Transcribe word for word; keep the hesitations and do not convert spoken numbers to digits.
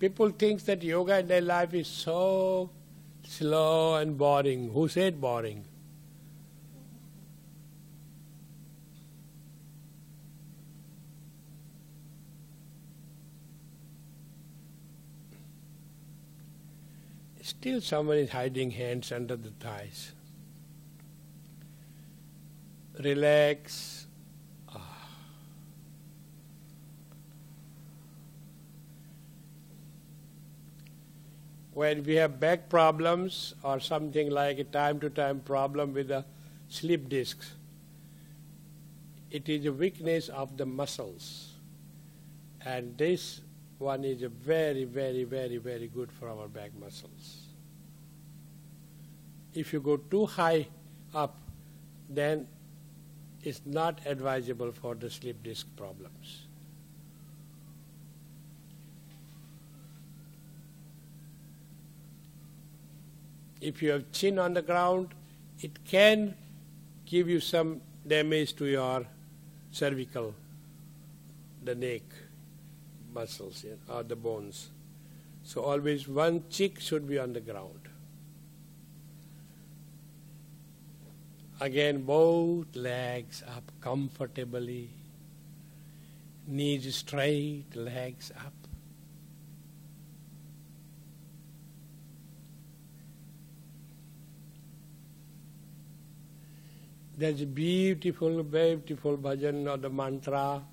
People think that yoga in their life is so slow and boring. Who said boring? Still someone is hiding hands under the thighs. Relax. Ah. When we have back problems or something like a time-to-time problem with the slip discs, it is a weakness of the muscles. And this one is a very, very, very, very good for our back muscles. If you go too high up, then it's not advisable for the slip disc problems. If you have chin on the ground, it can give you some damage to your cervical, the neck muscles, yeah, or the bones. So always one cheek should be on the ground. Again, both legs up comfortably, knees straight, legs up. There's a beautiful, beautiful bhajan or the mantra.